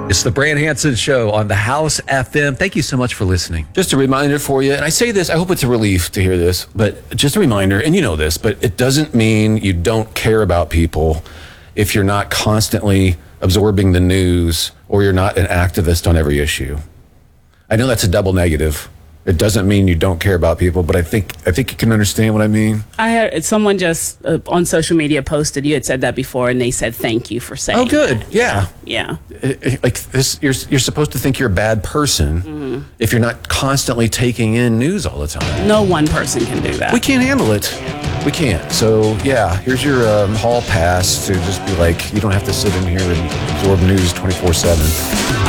It's the Brand Hanson Show on the House FM. Thank you so much for listening. Just a reminder for you, and I say this, I hope it's a relief to hear this, but just a reminder, and you know this, but it doesn't mean you don't care about people if you're not constantly absorbing the news or you're not an activist on every issue. I know that's a double negative. It doesn't mean you don't care about people, but I think you can understand what I mean. I had someone just on social media posted, you had said that before, and they said thank you for saying. Oh, good. That. Yeah. Yeah. Like this, you're supposed to think you're a bad person if you're not constantly taking in news all the time. No one person can do that. We can't handle it. We can't. So yeah, here's your hall pass to just be like, you don't have to sit in here and absorb news 24/7.